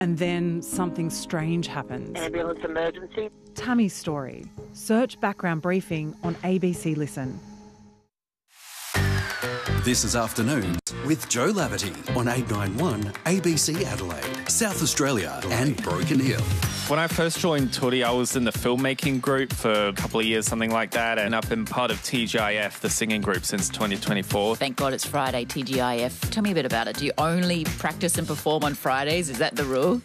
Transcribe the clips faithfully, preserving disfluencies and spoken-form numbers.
And then something strange happens. Ambulance emergency. Tammy's story. Search background briefing on A B C Listen. This is Afternoons with Joe Laverty on eight ninety-one A B C Adelaide, South Australia and Broken Hill. When I first joined Tootie, I was in the filmmaking group for a couple of years, something like that, and I've been part of T G I F, the singing group, since twenty twenty-four. Thank God it's Friday, T G I F. Tell me a bit about it. Do you only practice and perform on Fridays? Is that the rule?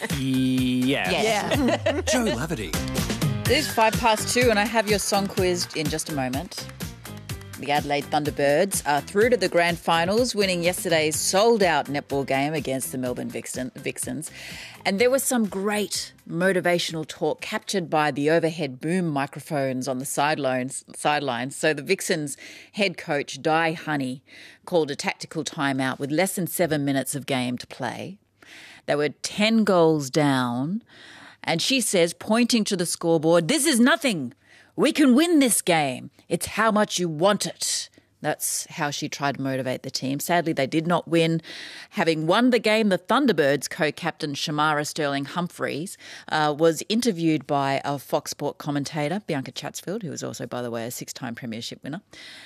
Yeah. Yeah. Joe Laverty. It is five past two and I have your song quiz in just a moment. The Adelaide Thunderbirds are through to the grand finals, winning yesterday's sold-out netball game against the Melbourne Vixen, Vixens. And there was some great motivational talk captured by the overhead boom microphones on the sidelines. sidelines. So the Vixens head coach, Di Honey, called a tactical timeout with less than seven minutes of game to play. They were ten goals down. And she says, pointing to the scoreboard, "This is nothing. We can win this game. It's how much you want it." That's how she tried to motivate the team. Sadly, they did not win. Having won the game, the Thunderbirds co-captain Shamara Sterling-Humphreys uh, was interviewed by a Fox Sport commentator, Bianca Chatsfield, who was also, by the way, a six-time premiership winner.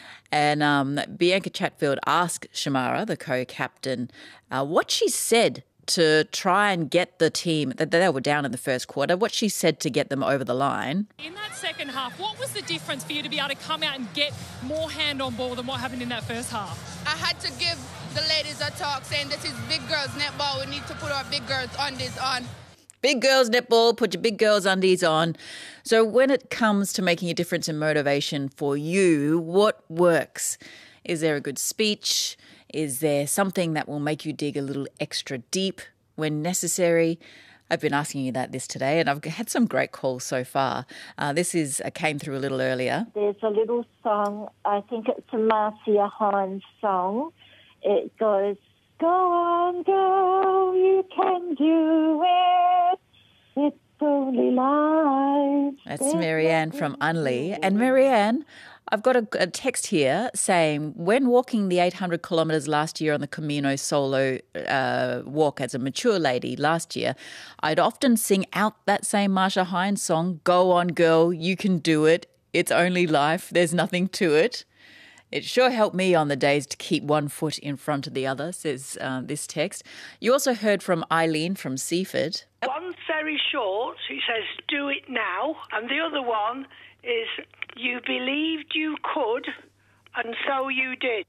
And um, Bianca Chatfield asked Shamara, the co-captain, uh, what she said to try and get the team, that they were down in the first quarter, what she said to get them over the line. In that second half, what was the difference for you to be able to come out and get more hand on ball than what happened in that first half? I had to give the ladies a talk saying this is big girls netball. We need to put our big girls undies on. Big girls netball, put your big girls undies on. So when it comes to making a difference in motivation for you, what works? Is there a good speech? Is there something that will make you dig a little extra deep when necessary? I've been asking you that this today, and I've had some great calls so far. Uh, this is uh, came through a little earlier. There's a little song, I think it's a Marcia Hines song. It goes, "Go on, girl, you can do it. It's only life." That's Marianne from Unley. And Marianne, I've got a, a text here saying, when walking the eight hundred kilometres last year on the Camino solo uh, walk as a mature lady last year, I'd often sing out that same Marcia Hines song, "Go on, girl, you can do it. It's only life. There's nothing to it." It sure helped me on the days to keep one foot in front of the other, says uh, this text. You also heard from Eileen from Seaford. One's very short, he says, "Do it now." And the other one is, "You believed you could, and so you did."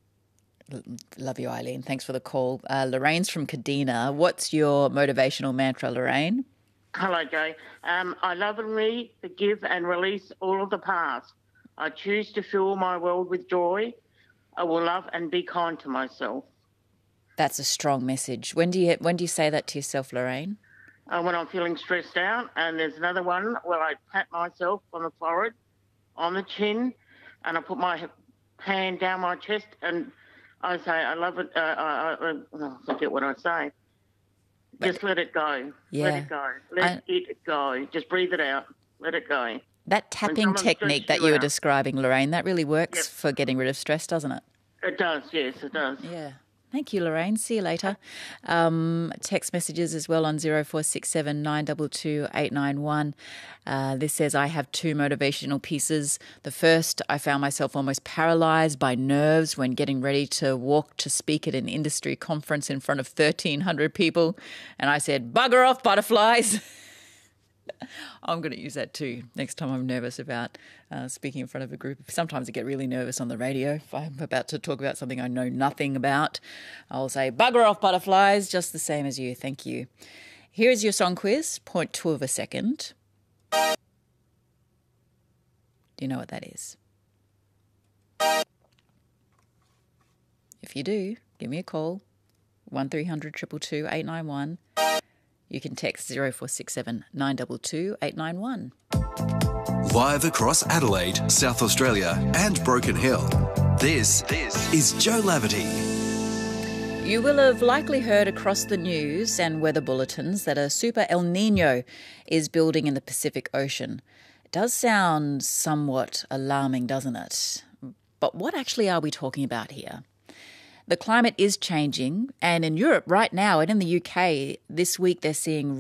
Love you, Eileen. Thanks for the call. Uh, Lorraine's from Kadina. What's your motivational mantra, Lorraine? Hello, Joe. Um, I lovingly forgive and release all of the past. I choose to fill my world with joy. I will love and be kind to myself. That's a strong message. When do you when do you say that to yourself, Lorraine? Uh, when I'm feeling stressed out, and there's another one where I pat myself on the forehead, on the chin, and I put my hand down my chest, and I say, "I love it." Uh, I, I, I forget what I say. But just let it go. Yeah. Let it go. Let I, it go. Just breathe it out. Let it go. That tapping technique that you were describing, Lorraine, that really works yep. for getting rid of stress, doesn't it? It does, yes, it does. Yeah. Thank you, Lorraine. See you later. Um, text messages as well on zero four six seven nine two two eight nine one. Uh, this says, I have two motivational pieces. The first, I found myself almost paralysed by nerves when getting ready to walk to speak at an industry conference in front of thirteen hundred people. And I said, "Bugger off, butterflies." I'm going to use that too next time I'm nervous about uh, speaking in front of a group. Sometimes I get really nervous on the radio. If I'm about to talk about something I know nothing about, I'll say, "Bugger off, butterflies," just the same as you. Thank you. Here's your song quiz, point two of a second. Do you know what that is? If you do, give me a call, one three hundred two two two eight nine one. You can text zero four six seven nine two two eight nine one. Live across Adelaide, South Australia and Broken Hill, this, this is Joe Laverty. You will have likely heard across the news and weather bulletins that a super El Nino is building in the Pacific Ocean. It does sound somewhat alarming, doesn't it? But what actually are we talking about here? the climate is changing. And in Europe right now and in the U K this week, they're seeing